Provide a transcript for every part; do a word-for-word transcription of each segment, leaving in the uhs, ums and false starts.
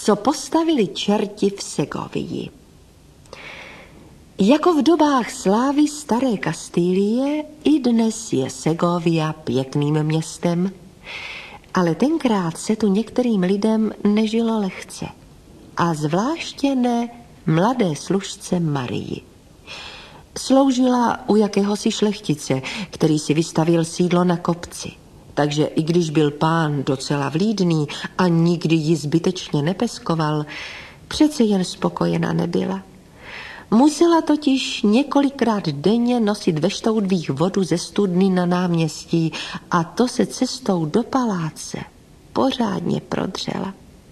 co postavili čerti v Segovii. Jako v dobách slávy staré Kastýlie i dnes je Segovia pěkným městem, ale tenkrát se tu některým lidem nežilo lehce a zvláště ne mladé služce Marii. Sloužila u jakéhosi šlechtice, který si vystavil sídlo na kopci. Takže i když byl pán docela vlídný a nikdy ji zbytečně nepeskoval, přece jen spokojená nebyla. Musela totiž několikrát denně nosit ve štoudvích vodu ze studny na náměstí a to se cestou do paláce pořádně prodřela.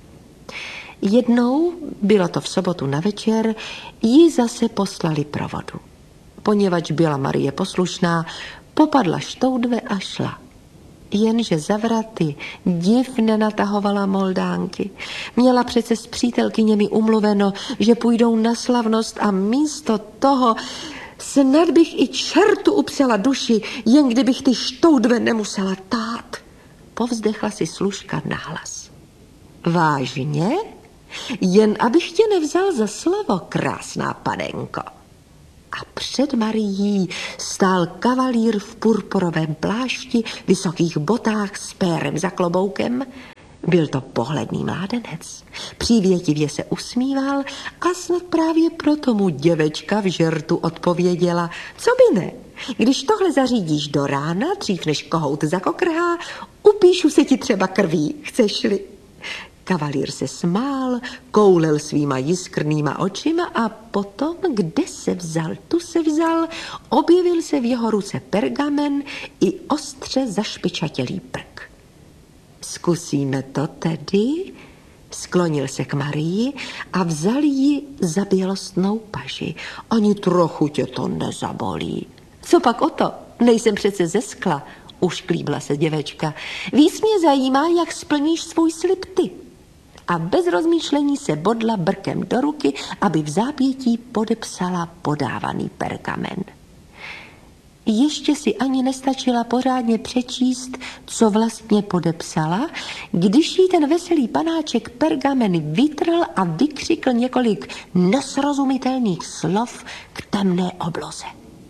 Jednou, bylo to v sobotu na večer, ji zase poslali pro vodu. Poněvadž byla Marie poslušná, popadla štoudve a šla. Jenže za vraty div nenatahovala Moldánky. Měla přece s přítelkyněmi umluveno, že půjdou na slavnost a místo toho snad bych i čertu upsala duši, jen kdybych ty štoudve nemusela tát. Povzdechla si služka nahlas. Vážně? Jen abych tě nevzal za slovo, krásná panenko. A před Marií stál kavalír v purpurovém plášti, vysokých botách s pérem za kloboukem. Byl to pohledný mládenec. Přívětivě se usmíval a snad právě proto mu děvečka v žertu odpověděla. Co by ne? Když tohle zařídíš do rána, dřív než kohout zakokrhá, upíšu se ti třeba krví, chceš-li? Kavalír se smál, koulel svýma jiskrnýma očima a potom, kde se vzal, tu se vzal, objevil se v jeho ruce pergamen i ostře zašpičatělý prk. Zkusíme to tedy? Sklonil se k Marii a vzal ji za bělostnou paži. Ani trochu tě to nezabolí. Co pak o to? Nejsem přece ze skla, ušklíbla se děvečka. Víc mě zajímá, jak splníš svůj slib ty. A bez rozmýšlení se bodla brkem do ruky, aby v zápětí podepsala podávaný pergamen. Ještě si ani nestačila pořádně přečíst, co vlastně podepsala, když jí ten veselý panáček pergamen vytrhl a vykřikl několik nesrozumitelných slov k temné obloze.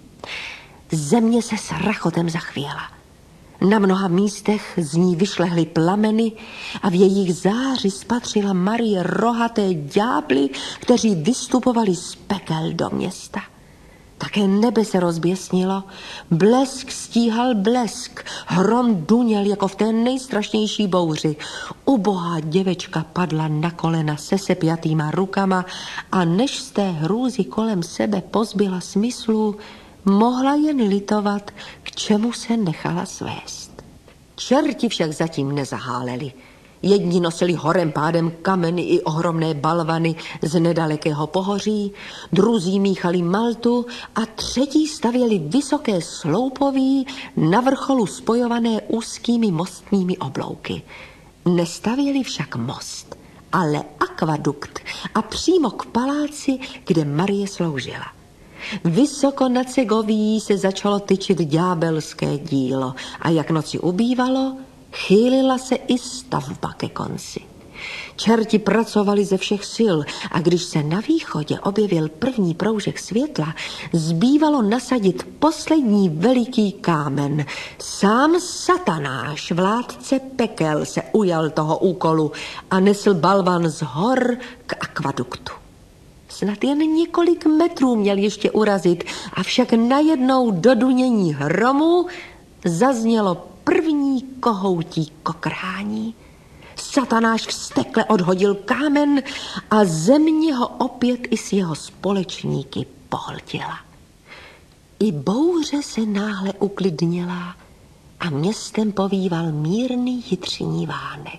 Země se s rachotem zachvěla. Na mnoha místech z ní vyšlehly plameny a v jejich záři spatřila Marie rohaté ďábly, kteří vystupovali z pekel do města. Také nebe se rozběsnilo, blesk stíhal blesk, hrom duněl jako v té nejstrašnější bouři. Ubohá děvečka padla na kolena se sepjatýma rukama a než z té hrůzy kolem sebe pozbyla smyslu, mohla jen litovat, k čemu se nechala svést. Čerti však zatím nezaháleli. Jedni nosili horem pádem kameny i ohromné balvany z nedalekého pohoří, druzí míchali maltu a třetí stavěli vysoké sloupoví na vrcholu spojované úzkými mostními oblouky. Nestavěli však most, ale akvadukt a přímo k paláci, kde Marie sloužila. Vysoko nad Segovií se začalo tyčit ďábelské dílo a jak noci ubývalo, chýlila se i stavba ke konci. Čerti pracovali ze všech sil a když se na východě objevil první proužek světla, zbývalo nasadit poslední veliký kámen. Sám Satanáš, vládce pekel, se ujal toho úkolu a nesl balvan z hor k akvaduktu. Snad jen několik metrů měl ještě urazit, avšak najednou do dunění hromu zaznělo první kohoutí kokrhání. Satanáš vztekle odhodil kámen a země ho opět i s jeho společníky pohltila. I bouře se náhle uklidnila a městem povíval mírný jitřiní vánek.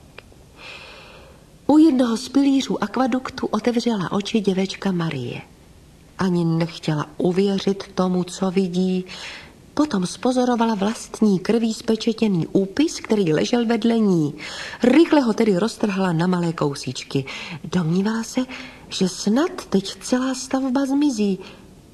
U jednoho z pilířů akvaduktu otevřela oči děvečka Marie. Ani nechtěla uvěřit tomu, co vidí. Potom spozorovala vlastní krví spečetěný úpis, který ležel vedle ní. Rychle ho tedy roztrhla na malé kousíčky. Domnívala se, že snad teď celá stavba zmizí.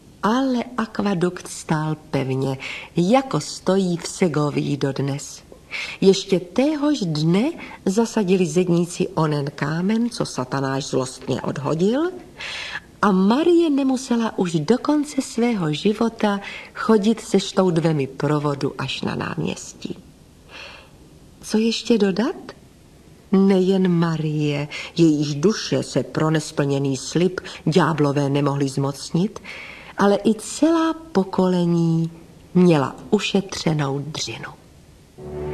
Ale akvadukt stál pevně, jako stojí v Segovii dodnes. Ještě téhož dne zasadili zedníci onen kámen, co Satanáš zlostně odhodil, a Marie nemusela už do konce svého života chodit se štoudvemi provodu až na náměstí. Co ještě dodat? Nejen Marie, jejíž duše se pro nesplněný slib ďáblové nemohli zmocnit, ale i celá pokolení měla ušetřenou dřinu.